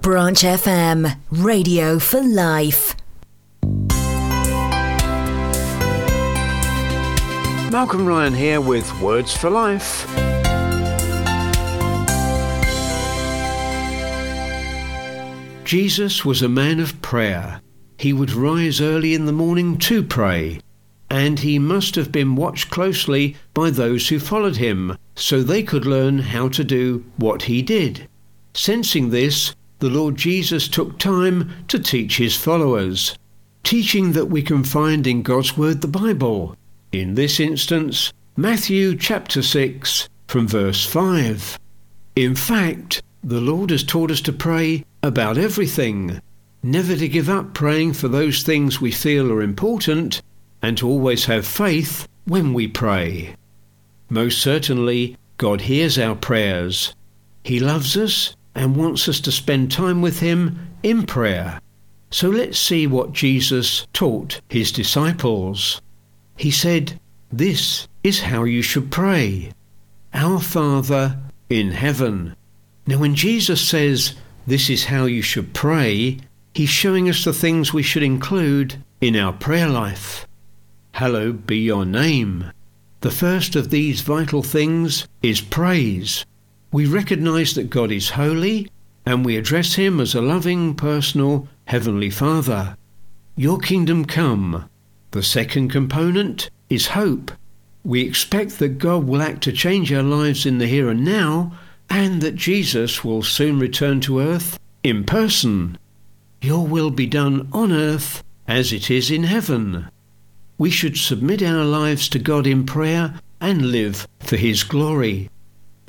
Branch FM, radio for life. Malcolm Ryan here with Words for Life. Jesus was a man of prayer. He would rise early in the morning to pray, and he must have been watched closely by those who followed him, so they could learn how to do what he did. Sensing this, the Lord Jesus took time to teach his followers, teaching that we can find in God's Word, the Bible. In this instance, Matthew chapter 6 from verse 5. In fact, the Lord has taught us to pray about everything, never to give up praying for those things we feel are important, and to always have faith when we pray. Most certainly, God hears our prayers. He loves us and wants us to spend time with him in prayer. So let's see what Jesus taught his disciples. He said, "This is how you should pray. Our Father in heaven." Now when Jesus says, "This is how you should pray," he's showing us the things we should include in our prayer life. Hallowed be your name. The first of these vital things is praise. We recognize that God is holy, and we address him as a loving, personal, heavenly Father. Your kingdom come. The second component is hope. We expect that God will act to change our lives in the here and now, and that Jesus will soon return to earth in person. Your will be done on earth as it is in heaven. We should submit our lives to God in prayer and live for his glory.